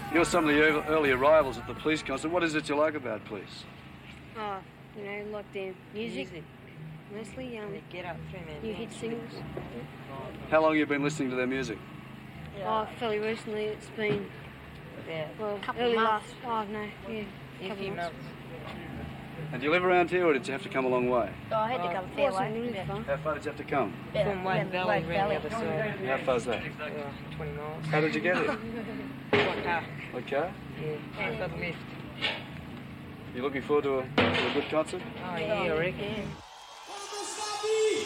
You're some of the early arrivals at the police concert. What is it you like about police? Oh, you know, like their music. Mostly, Get up 3 minutes. new hit singles. How long have you been listening to their music? Oh, fairly recently it's been, Yeah. well, Couple early months. last, oh no, yeah, A couple few months. months. And do you live around here or did you have to come a long way? Oh, I had to come a It fair wasn't way. really Yeah. fun. How far did you have to come? Yeah, From Wayne Valley, Wayne around the other side. How far's that? 20 miles. How did you get here? One car. Okay. Yeah. Got the lift. You looking forward to a good concert? Oh, yeah, I reckon. Vamos, Gabi!